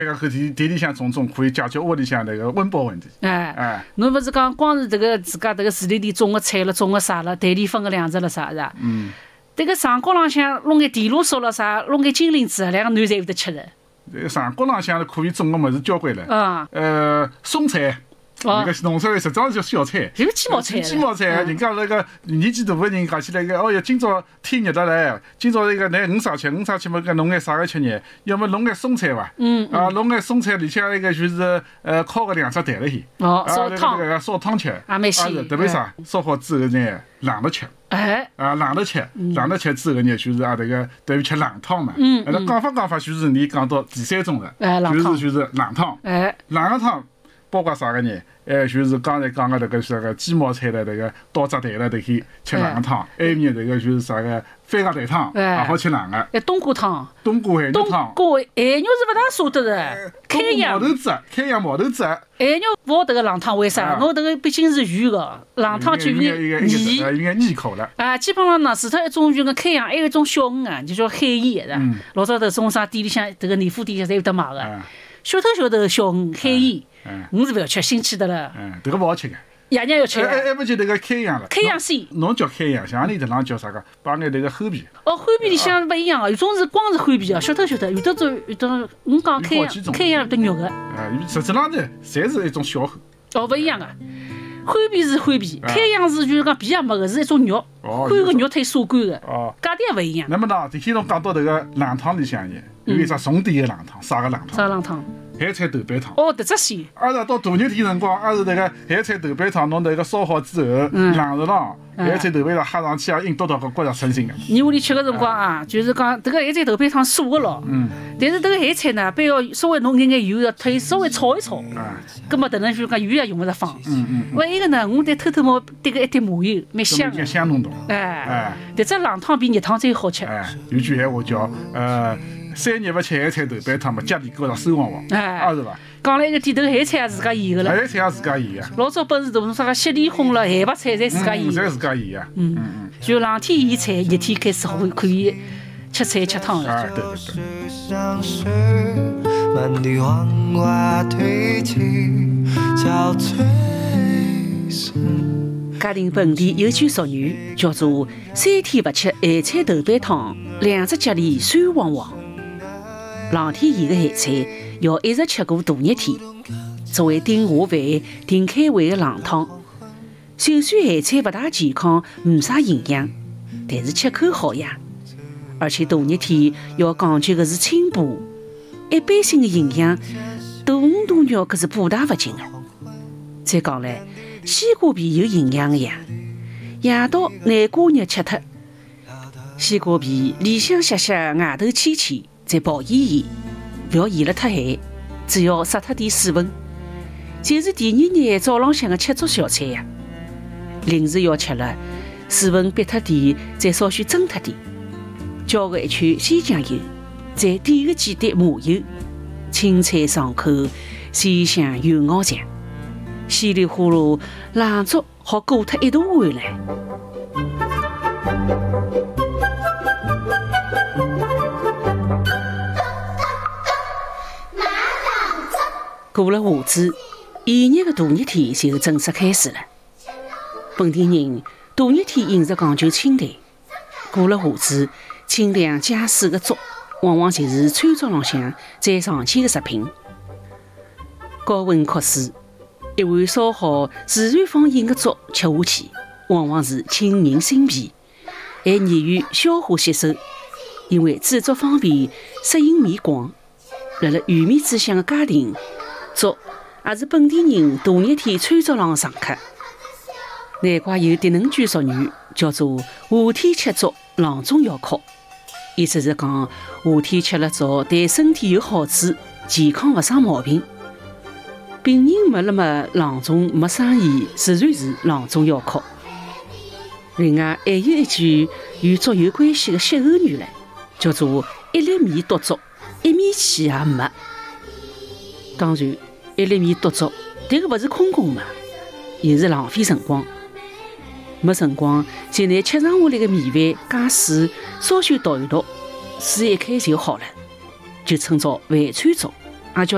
那个地里向种可以解决屋里向那个温饱问题。 侬勿是讲光是这个自家这个树林里种个菜了，种个啥了，地里分个粮食了啥是吧？这个上角浪向弄眼地罗索了啥，弄眼金铃子，两个男侪有得吃的。 上角浪向可以种个物事交关了。松菜。那个农村实际上叫小菜， 就是鸡毛菜。 鸡毛菜，人家那个年纪大个人讲起来个，哦哟，今朝天热了嘞，今朝那个拿五啥吃嘛，搿弄眼啥个吃呢？要么弄眼松菜伐？弄眼松菜里向那个就是烤个2只蛋了去。 烧汤。 烧汤吃。 也蛮鲜。 特别啥？烧好之后呢，冷了吃。冷了吃，冷了吃之后呢，就是那个等于吃冷汤嘛。讲法，就是你讲到第3种了，就是冷汤。冷个汤。包括啥个呢？就是刚才讲个那个啥个鸡毛菜的那个刀汁蛋了，都可以吃冷个汤。还有呢，那个就是啥个番茄蛋汤，也好吃冷个。 冬瓜汤。 冬瓜海肉汤。 冬瓜海肉是勿大舍得的。开阳毛豆汁。 海肉勿好迭个冷汤，为啥？我迭个毕竟是鱼个，冷汤就有眼腻口了。 基本上呢，除脱一种就个开阳，还有一种小鱼啊，就叫海盐是吧？老早头种啥店里向迭个年货店里向侪有得卖个。小头小鱼海盐。我是勿要吃，新鲜的了。迭个勿好吃个。 爷娘要吃。 还不就迭个开阳了。 开阳鲜。 侬叫开阳，像阿里迭浪叫啥个？把眼迭个齁皮。 齁皮里向勿一样个，有种是光是齁皮哦，小头，有的我讲开阳有得肉个。 实际上呢，侪是一种小齁。 勿一样个。齁皮是齁皮，开阳是就是讲皮也没个，是一种肉，干个肉腿晒干个。价钿也勿一样。 那么呢，天侬讲到迭个冷汤里向呢，有一只重点个冷汤，啥个冷汤？ 啥冷汤？ 海菜豆瓣汤。 迭只鲜。 是到大热天辰光，是迭个海菜豆瓣汤，侬迭个烧好之后，冷着浪，海菜豆瓣汤喝上去也硬嘟嘟个，觉着清新个。 你屋里吃个辰光啊，就是讲迭个海菜豆瓣汤素个咯。但是迭个海菜呢，必要稍微弄眼油，要推稍微炒一炒。葛末迭能就讲油也用勿着放。还有一个呢，我再偷冒滴个一滴麻油，蛮香个。 香浓浓。 迭只冷汤比热汤最好吃。 有句闲话叫3日勿吃海菜豆瓣汤嘛，家里觉着收旺旺。是伐？ 讲了一个点头海菜也自家腌个了。 海菜也自家腌个。 老早本事大，啥个雪里红了、海白菜侪自家腌。 侪自家腌个。 就冷天腌菜，热天开始可以吃菜吃汤了。 对。 嘉定本地有句俗语叫做“3天勿吃海菜豆瓣汤，2只脚里酸汪汪”。冷天腌个海菜要一直吃过大热天，作为顶下饭、顶开胃的冷汤。就算海菜勿大健康，没啥营养，但是吃口好呀。而且大热天要讲究的是清补，一般性的营养，大鱼大肉可是补大勿尽的。再讲嘞，西瓜皮有营养的呀，夜到南瓜肉吃脱，西瓜皮里向削削，外头扦扦，再爆腌，勿要腌了太咸，只要杀脱点水分，就是第2日早浪向的吃足小菜呀。零食要吃了，水分逼脱点，再稍许蒸脱点，浇个一圈鲜酱油，再点个几滴麻油，青菜上口，鲜香又咬酱，稀里呼噜冷粥好过脱一大碗嘞。过了夏至，炎热的大热天就正式开始了。本地人大热天饮食讲究清淡，过了夏至，清凉解暑的粥往往就是餐桌浪向最常见的食品。高温酷暑，一碗烧好自然放饮的粥吃下去，往往是沁人心脾，还易于消化吸收，因为煮粥方便，适应面广。辣辣鱼米之乡的家庭，粥也是本地人大热天餐桌上的常客。难怪有迭能句俗语叫做“夏天吃粥，郎中要哭”，意思是讲夏天吃了粥对身体有好处，健康勿生毛病。病人没了嘛，郎中没生意，自然是郎中要哭。另外还有一句与粥有关系的歇后语唻，叫做“一粒米夺粥，一面气也没”。当然，一粒米夺粥，迭个勿是空空嘛，又是浪费辰光。没辰光，就拿吃剩下来的米饭加水稍许捣一捣，水一开就好了，就称作饭川粥。